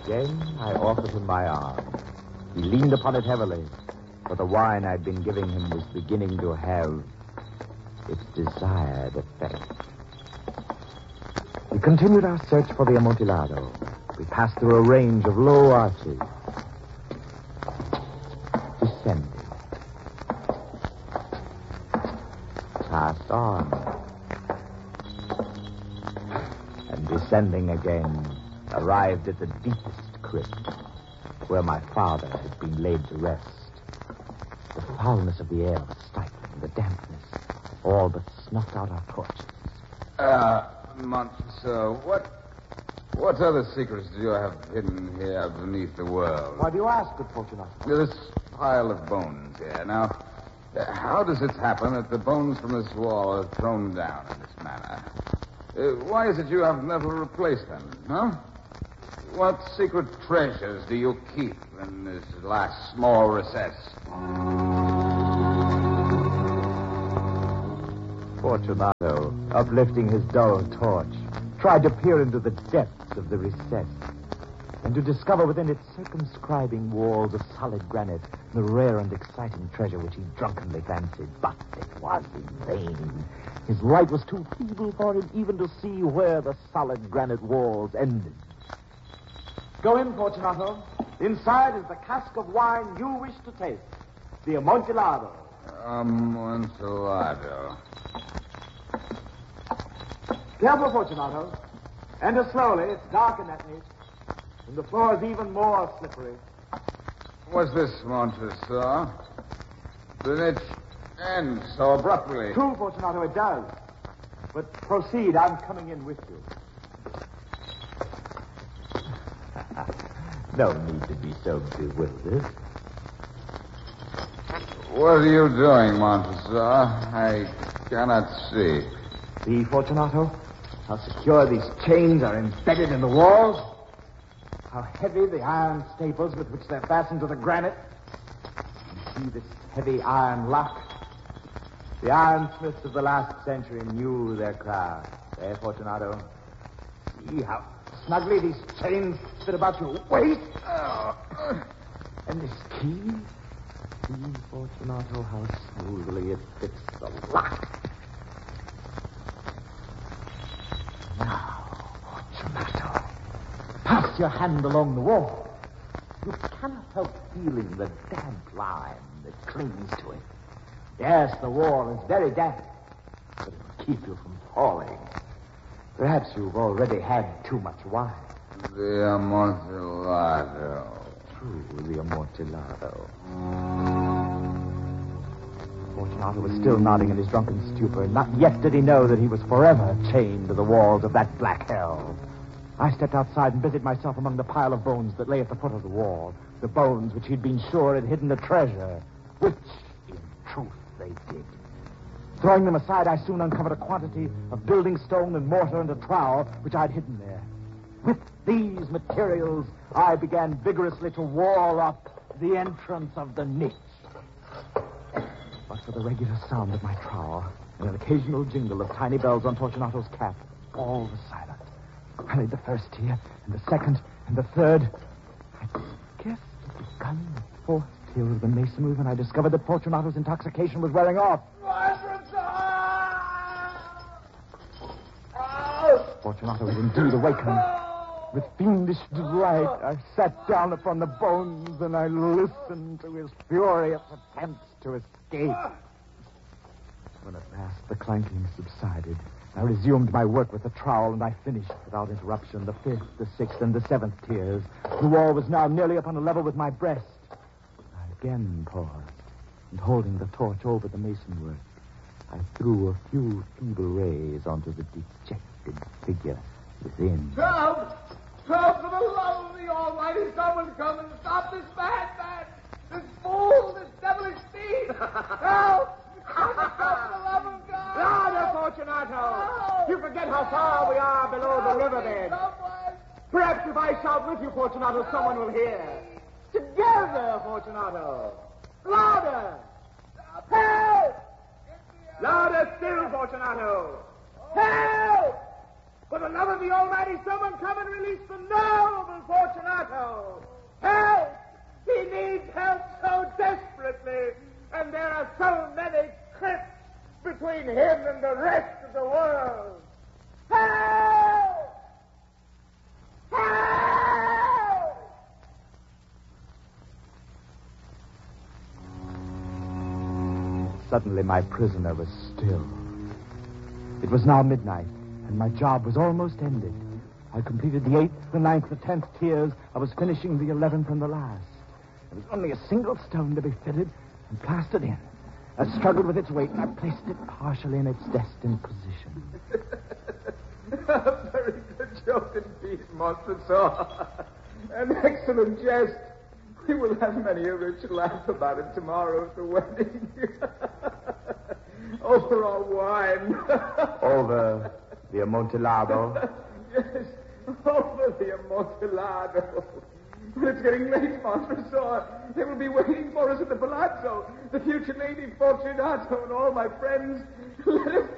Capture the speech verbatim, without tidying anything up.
Again, I offered him my arm. He leaned upon it heavily, for the wine I'd been giving him was beginning to have its desired effect. We continued our search for the Amontillado. We passed through a range of low arches. Descended. Passed on. And descending again, arrived at the deepest crypt, where my father had been laid to rest. The foulness of the air was stifling, the dampness all but snuffed out our torches. Uh, Montresor, what, what other secrets do you have hidden here beneath the world? Why do you ask, good Fortunato? This pile of bones here. Now, uh, how does it happen that the bones from this wall are thrown down in this manner? Uh, why is it you have never replaced them, huh? What secret treasures do you keep in this last small recess? Fortunato, uplifting his dull torch, tried to peer into the depths of the recess and to discover within its circumscribing walls of solid granite the rare and exciting treasure which he drunkenly fancied. But it was in vain. His light was too feeble for him even to see where the solid granite walls ended. Go in, Fortunato. Inside is the cask of wine you wish to taste. The Amontillado. Amontillado. Careful, Fortunato. Enter slowly. It's dark in that niche. And the floor is even more slippery. What's this, Montresor? The niche ends so abruptly. True, Fortunato, it does. But proceed. I'm coming in with you. No need to be so bewildered. What are you doing, Montresor? I cannot see. See, Fortunato, how secure these chains are embedded in the walls. How heavy the iron staples with which they're fastened to the granite. You see this heavy iron lock? The ironsmiths of the last century knew their craft. There, Fortunato. See how snugly these chains fit about your waist. Oh. And this key? See, Fortunato, how smoothly it fits the lock. Now, Fortunato, pass your hand along the wall. You cannot help feeling the damp lime that clings to it. Yes, the wall is very damp, but it will keep you from falling. Perhaps you've already had too much wine. The Amontillado. True, the Amontillado. Fortunato was still nodding in his drunken stupor. Not yet did he know that he was forever chained to the walls of that black hell. I stepped outside and busied myself among the pile of bones that lay at the foot of the wall. The bones which he'd been sure had hidden the treasure, which, in truth, they did. Throwing them aside, I soon uncovered a quantity of building stone and mortar and a trowel which I'd hidden there. With these materials, I began vigorously to wall up the entrance of the niche. But for the regular sound of my trowel and an occasional jingle of tiny bells on Fortunato's cap, all was silent. I laid the first tier, and the second, and the third. I scarcely begun the fourth tier of the masonry when I discovered that Fortunato's intoxication was wearing off. Fortunato was indeed awakened. With fiendish delight, I sat down upon the bones and I listened to his furious attempts to escape. When at last the clanking subsided, I resumed my work with the trowel and I finished without interruption the fifth, the sixth, and the seventh tiers. The wall was now nearly upon a level with my breast. I again paused, and holding the torch over the masonwork, I threw a few feeble rays onto the dejected figure within. Help! Help, for the love of the Almighty, someone come and stop this madman! This fool, this devilish thief! Help! Help, for the love of God! Louder, Fortunato! You forget how far we are below the riverbed. Someone! Perhaps if I shout with you, Fortunato, someone will hear. Together, Fortunato! Louder! Help! Louder still, Fortunato! Help! For the love of the Almighty, someone come and release the noble Fortunato! than the rest of the world. Help! Help! Suddenly, my prisoner was still. It was now midnight, and my job was almost ended. I completed the eighth, the ninth, the tenth tiers. I was finishing the eleventh and the last. There was only a single stone to be fitted and plastered in. I struggled with its weight, and I placed it partially in its destined position. A very good joke indeed, Montresor. An excellent jest. We will have many a rich laugh about it tomorrow at the wedding. Over our wine. Over the Amontillado. Yes, over the Amontillado. But it's getting late, Montresor. They will be waiting for us at the palazzo. The future Lady Fortunato and all my friends. Let us